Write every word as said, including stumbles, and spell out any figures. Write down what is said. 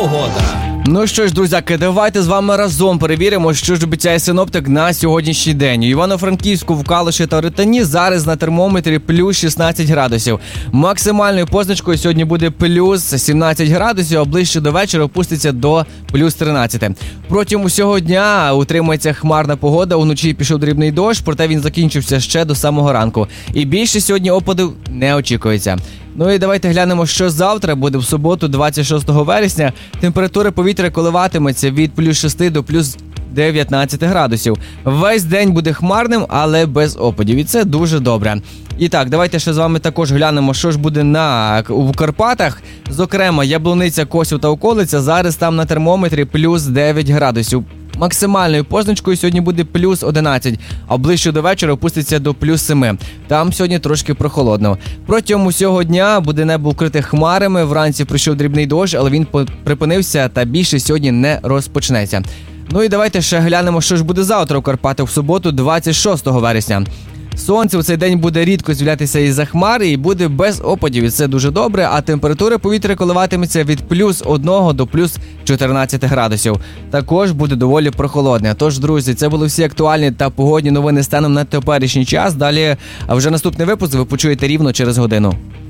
погода. Ну що ж, друзяки, давайте з вами разом перевіримо, що ж обіцяє синоптик на сьогоднішній день. У Івано-Франківську, в Калуші та Ритані зараз на термометрі плюс шістнадцять градусів. Максимальною позначкою сьогодні буде плюс сімнадцять градусів, а ближче до вечора опуститься до плюс тринадцять. Протягом усього дня утримується хмарна погода, уночі пішов дрібний дощ, проте він закінчився ще до самого ранку. І більше сьогодні опадів не очікується. Ну і давайте глянемо, що завтра буде в суботу, двадцять шостого вересня. Температура повітря коливатиметься від плюс шести до плюс дев'ятнадцять градусів. Весь день буде хмарним, але без опадів. І це дуже добре. І так, давайте ще з вами також глянемо, що ж буде на у Карпатах. Зокрема, Яблуниця, Косів та околиця. Зараз там на термометрі плюс дев'ять градусів. Максимальною позначкою сьогодні буде плюс одинадцять, а ближче до вечора опуститься до плюс сім. Там сьогодні трошки прохолодно. Протягом усього дня буде небо вкрите хмарами, вранці прийшов дрібний дощ, але він припинився та більше сьогодні не розпочнеться. Ну і давайте ще глянемо, що ж буде завтра у Карпатах в суботу, двадцять шостого вересня. Сонце в цей день буде рідко з'являтися із-за хмари і буде без опадів, і це дуже добре, а температура повітря коливатиметься від плюс одного до плюс чотирнадцять градусів. Також буде доволі прохолодне. Тож, друзі, це були всі актуальні та погодні новини станом на теперішній час. Далі, а вже наступний випуск ви почуєте рівно через годину.